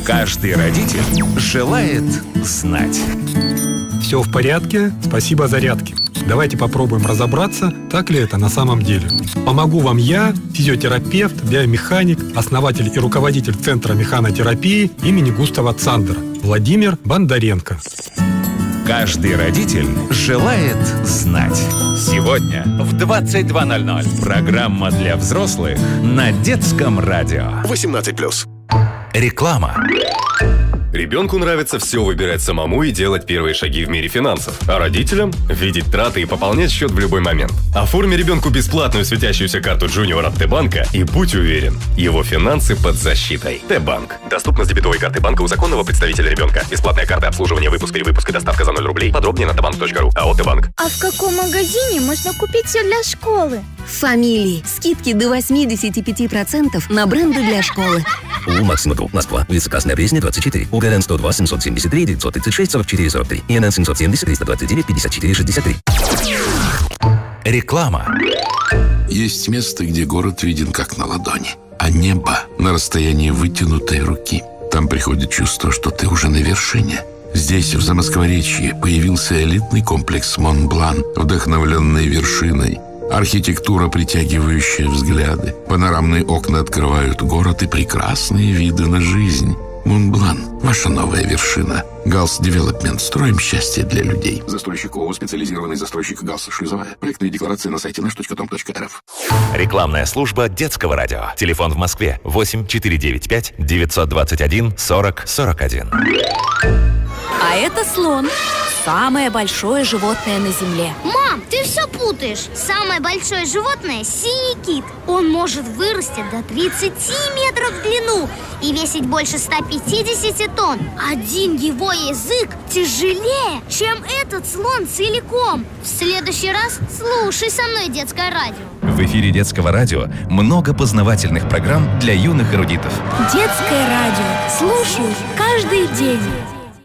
Каждый родитель желает знать. Все в порядке, спасибо зарядке. Давайте попробуем разобраться, так ли это на самом деле. Помогу вам я, физиотерапевт, биомеханик, основатель и руководитель Центра механотерапии имени Густава Цандера Владимир Бондаренко. Каждый родитель желает знать. Сегодня в 22:00 программа для взрослых на Детском радио. 18+. Реклама. Ребенку нравится все выбирать самому и делать первые шаги в мире финансов, а родителям – видеть траты и пополнять счет в любой момент. Оформи ребенку бесплатную светящуюся карту Junior от Т-банка и будь уверен, его финансы под защитой. Т-банк. Доступна с дебетовой карты банка у законного представителя ребенка. Бесплатная карта обслуживания, выпуск, перевыпуск и доставка за 0 рублей. Подробнее на tbank.ru. АО Т-банк. А в каком магазине можно купить все для школы? В «Фамилии». Скидки до 85% на бренды для школы. У Максима Групп, Москва. Улица Красная Пресня, 24. УГРН 102 773 936 44 43. ИНН 770 329 54 63. Реклама. Есть место, где город виден как на ладони, а небо на расстоянии вытянутой руки. Там приходит чувство, что ты уже на вершине. Здесь, в Замоскворечье, появился элитный комплекс Монблан, вдохновленный вершиной. Архитектура, притягивающая взгляды. Панорамные окна открывают город и прекрасные виды на жизнь. Монблан – ваша новая вершина. Галс Девелопмент. Строим счастье для людей. Застройщик ООО «Специализированный застройщик Галс Шлюзовая». Проектные декларации на сайте наш.com.рф. Рекламная служба Детского радио. Телефон в Москве 8 495 921 40 41. А это слон. Самое большое животное на Земле. Мам, ты все путаешь. Самое большое животное – синий кит. Он может вырасти до 30 метров в длину и весить больше 150 тонн. Один его язык тяжелее, чем этот слон целиком. В следующий раз слушай со мной Детское радио. В эфире Детского радио много познавательных программ для юных эрудитов. Детское радио. Слушаю каждый день.